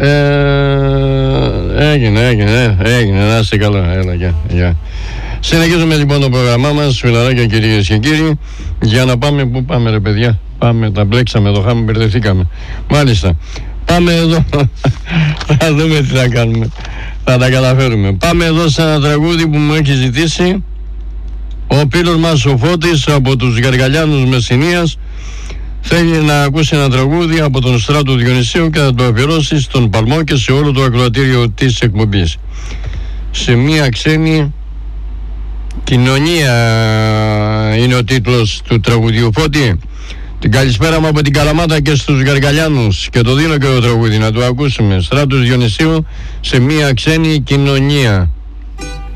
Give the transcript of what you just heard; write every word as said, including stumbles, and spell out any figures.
Ε, έγινε, έγινε, έγινε, να είστε καλά, έλα, γεια, γεια. Συνεχίζουμε λοιπόν το πρόγραμμά μας, φιλαράκια κυρίες και κύριοι, για να πάμε, πού πάμε ρε παιδιά, πάμε, τα μπλέξαμε εδώ, χάμε, μπερδευτήκαμε. Μάλιστα, πάμε εδώ, θα δούμε τι θα κάνουμε, θα τα καταφέρουμε. Πάμε εδώ σε ένα τραγούδι που μου έχει ζητήσει ο πύλος μας ο Φώτης από τους Γαργαλιάνους Μεσσηνίας. Θέλει να ακούσει ένα τραγούδι από τον Στράτο Διονυσίου και θα το αφιερώσει στον Παλμό και σε όλο το ακροατήριο της εκπομπής. Σε μία ξένη κοινωνία είναι ο τίτλος του τραγουδιού. Φώτη, την καλησπέρα μου από την Καλαμάτα και στους Γαργαλιάνους, και το δίνω και το τραγούδι να το ακούσουμε. Στράτος Διονυσίου, σε μία ξένη κοινωνία.